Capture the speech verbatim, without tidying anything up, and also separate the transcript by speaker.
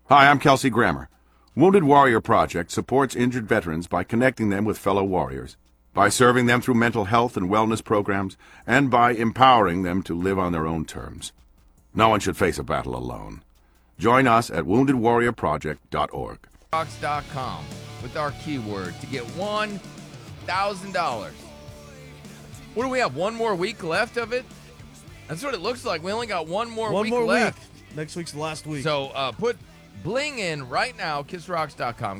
Speaker 1: Hi, I'm Kelsey Grammer. Wounded Warrior Project supports injured veterans by connecting them with fellow warriors, by serving them through mental health and wellness programs, and by empowering them to live on their own terms. No one should face a battle alone. Join us at wounded warrior project dot org.
Speaker 2: Rocks dot com with our keyword to get one thousand dollars. What do we have? One more week left of it? That's what it looks like. We only got one more
Speaker 3: One
Speaker 2: week
Speaker 3: more
Speaker 2: left.
Speaker 3: week. Next week's the last week.
Speaker 2: So uh, put bling in right now, kiss rocks dot com.